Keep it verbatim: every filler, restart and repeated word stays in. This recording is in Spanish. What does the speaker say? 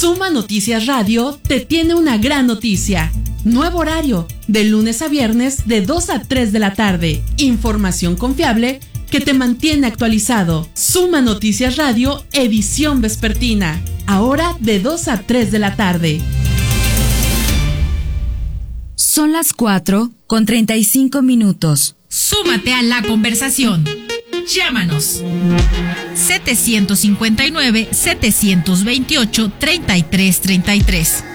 Suma Noticias Radio te tiene una gran noticia. Nuevo horario, de lunes a viernes de dos a tres de la tarde. Información confiable que te mantiene actualizado. Suma Noticias Radio, edición vespertina. Ahora de dos a tres de la tarde. Son las cuatro con treinta y cinco minutos. Súmate a la conversación. Llámanos. setecientos cincuenta y nueve, setecientos veintiocho, treinta y tres treinta y tres.